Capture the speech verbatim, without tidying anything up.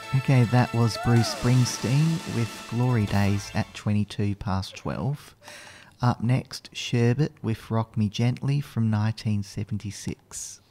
Okay, that was Bruce Springsteen with Glory Days at twenty-two past twelve. Up next, Sherbet with Rock Me Gently from nineteen seventy-six.